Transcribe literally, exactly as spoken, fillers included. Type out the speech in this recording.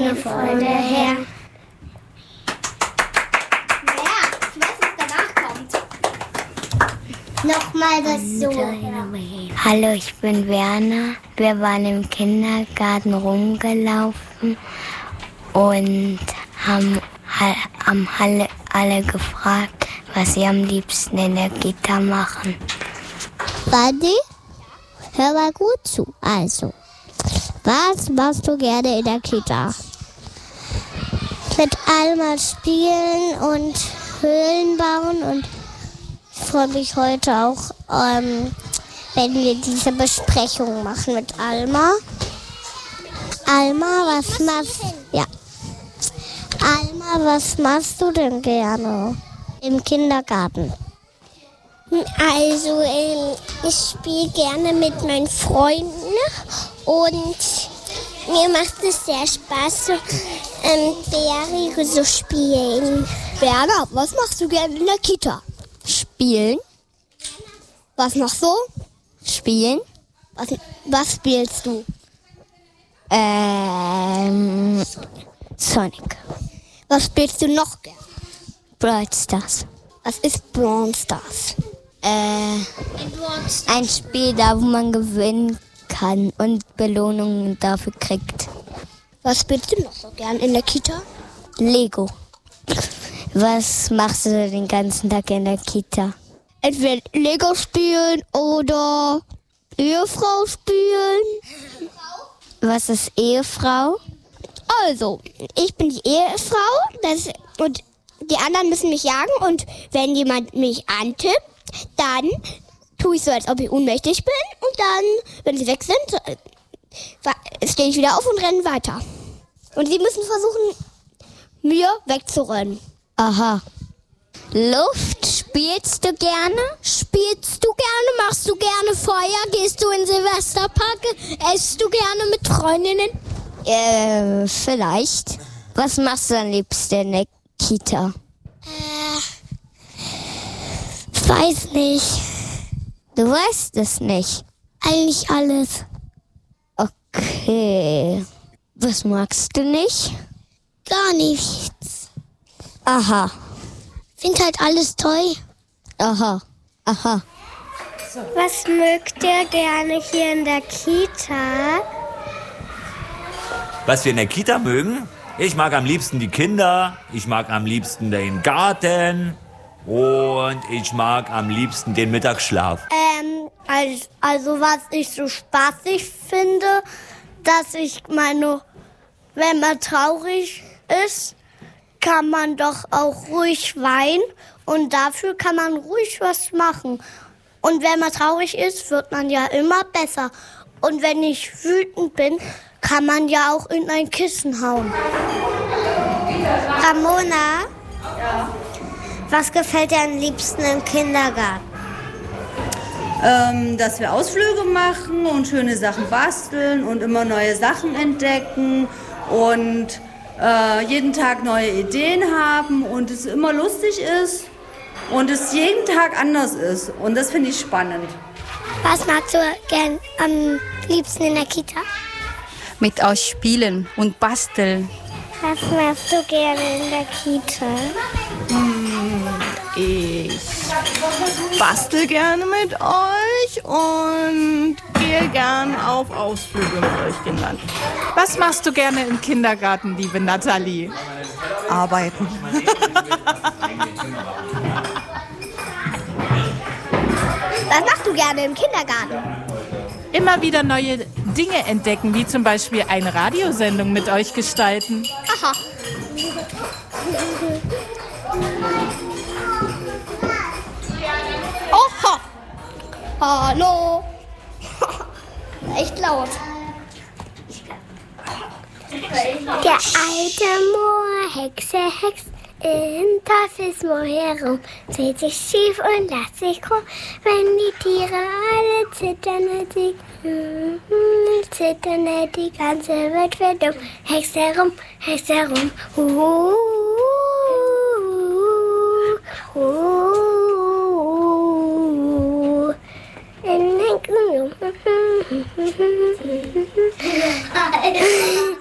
meine Freunde her. Naja, ich weiß, was danach kommt. Nochmal das so. Hallo, ich bin Werner. Wir waren im Kindergarten rumgelaufen und haben, haben alle, alle gefragt, was sie am liebsten in der Kita machen. Wandi, hör mal gut zu. Also, was machst du gerne in der Kita? Mit Alma spielen und Höhlen bauen. Und ich freue mich heute auch, ähm, wenn wir diese Besprechung machen mit Alma. Alma, was machst du? Ja. Alma, was machst du denn gerne im Kindergarten? Also, ähm, ich spiele gerne mit meinen Freunden und mir macht es sehr Spaß, so ähm, Bäre zu spielen. Werner, was machst du gerne in der Kita? Spielen. Was noch so? Spielen. Was, was spielst du? Ähm, Sonic. Was spielst du noch gerne? Brawl Stars. Was ist Brawl Stars? Äh, ein Spiel, da wo man gewinnen kann und Belohnungen dafür kriegt. Was spielst du noch so gern in der Kita? Lego. Was machst du den ganzen Tag in der Kita? Entweder Lego spielen oder Ehefrau spielen. Was ist Ehefrau? Also, ich bin die Ehefrau das, und die anderen müssen mich jagen. Und wenn jemand mich antippt, dann tue ich so, als ob ich ohnmächtig bin. Und dann, wenn sie weg sind, stehe ich wieder auf und renne weiter. Und sie müssen versuchen, mir wegzurennen. Aha. Luft, spielst du gerne? Spielst du gerne? Machst du gerne Feuer? Gehst du in Silvesterpark? Esst du gerne mit Freundinnen? Äh, vielleicht. Was machst du am liebsten in der Kita? Äh, weiß nicht. Du weißt es nicht. Eigentlich alles. Okay. Was magst du nicht? Gar nichts. Aha. Find halt alles toll. Aha. Aha. Was mögt ihr gerne hier in der Kita? Was wir in der Kita mögen? Ich mag am liebsten die Kinder, ich mag am liebsten den Garten und ich mag am liebsten den Mittagsschlaf. Ähm, also, also was ich so spaßig finde, dass ich meine, wenn man traurig ist, kann man doch auch ruhig weinen und dafür kann man ruhig was machen. Und wenn man traurig ist, wird man ja immer besser. Und wenn ich wütend bin, kann man ja auch in ein Kissen hauen. Ramona, ja. Was gefällt dir am liebsten im Kindergarten? Ähm, dass wir Ausflüge machen und schöne Sachen basteln und immer neue Sachen entdecken und äh, jeden Tag neue Ideen haben und es immer lustig ist und es jeden Tag anders ist. Und das finde ich spannend. Was magst du gern am liebsten in der Kita? Mit euch spielen und basteln. Was machst du gerne in der Kita? Ich bastel gerne mit euch und gehe gern auf Ausflüge mit euch Kindern. Was machst du gerne im Kindergarten, liebe Nathalie? Arbeiten. Was machst du gerne im Kindergarten? Immer wieder neue Dinge entdecken, wie zum Beispiel eine Radiosendung mit euch gestalten. Aha. Oha. Hallo. Echt laut. Der alte Moor, Hexe, Hex, im Teufelsmoor herum, dreht sich schief und lässt sich krumm, wenn die Tiere alle zittern, die, mm, zittern, die ganze Welt wird dumm. Hex herum, Hex herum, uh, uh, uh, in den